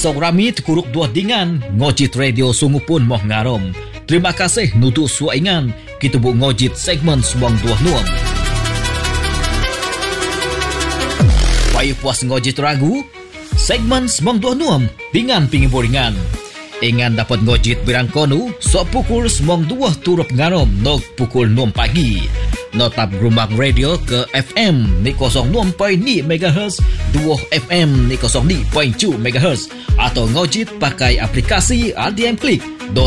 Pasok rami terkuruk dua dingan Ngojit Radio sungguh pun moh ngarom. Terima kasih nutu suaingan kita bu ngojit segmen semang dua nuam. Payu puas ngojit ragu segmen semang dua nuam bingan pingi boringan. Ingan dapat ngojit birang konu so pukul semang dua turup ngarom nog pukul 6 pagi. Notap Gerumbang Radio ke FM ni 06.2 MHz, 2 FM ni 02.2 MHz atau ngojit pakai aplikasi RDM Klik